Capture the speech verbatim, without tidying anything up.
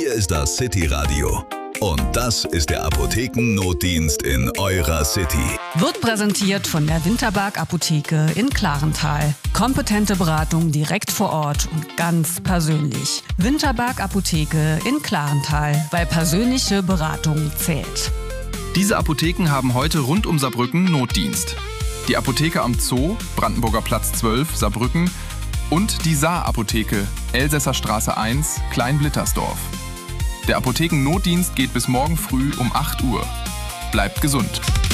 Hier ist das City Radio. Und das ist der Apothekennotdienst in eurer City. Wird präsentiert von der Winterberg Apotheke in Klarental. Kompetente Beratung direkt vor Ort und ganz persönlich. Winterberg Apotheke in Klarental, weil persönliche Beratung zählt. Diese Apotheken haben heute rund um Saarbrücken Notdienst. Die Apotheke am Zoo, Brandenburger Platz zwölf, Saarbrücken und die Saar-Apotheke, Elsässer Straße eins, Klein-Blittersdorf. Der Apothekennotdienst geht bis morgen früh um acht Uhr. Bleibt gesund!